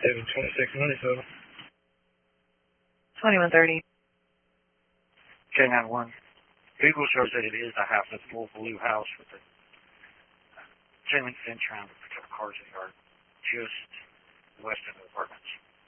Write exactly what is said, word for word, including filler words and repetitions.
seven twenty-six Minnesota. twenty-one thirty. K nine one. Google shows that it is a half of full blue house with a chain link fence around to protect cars in the yard, just west of the apartments.